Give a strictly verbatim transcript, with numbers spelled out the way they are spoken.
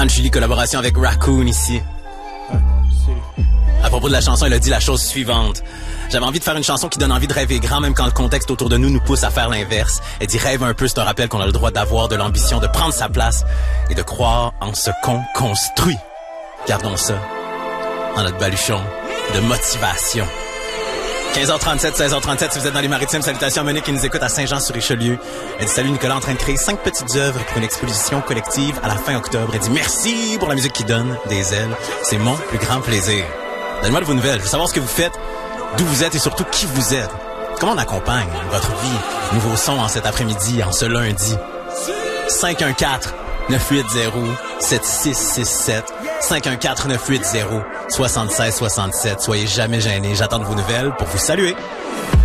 Anne-Julie, collaboration avec Raccoon ici. Ouais, c'est... À propos de la chanson, elle a dit la chose suivante. J'avais envie de faire une chanson qui donne envie de rêver grand, même quand le contexte autour de nous nous pousse à faire l'inverse. Elle dit rêve un peu, c'est un rappel qu'on a le droit d'avoir de l'ambition, de prendre sa place et de croire en ce qu'on construit. Gardons ça dans notre baluchon de motivation. quinze heures trente-sept, seize heures trente-sept, si vous êtes dans les Maritimes, salutations à Monique qui nous écoute à Saint-Jean-sur-Richelieu. Elle dit salut Nicolas, en train de créer cinq petites œuvres pour une exposition collective à la fin octobre. Elle dit merci pour la musique qui donne des ailes. C'est mon plus grand plaisir. Donnez-moi de vos nouvelles. Je veux savoir ce que vous faites, d'où vous êtes et surtout qui vous êtes. Comment on accompagne votre vie? Nouveau son en cet après-midi, en ce lundi. cinq un quatre, neuf huit zéro, sept six six sept. cinq un quatre, neuf huit zéro, sept six six sept. Soyez jamais gênés. J'attends de vos nouvelles pour vous saluer.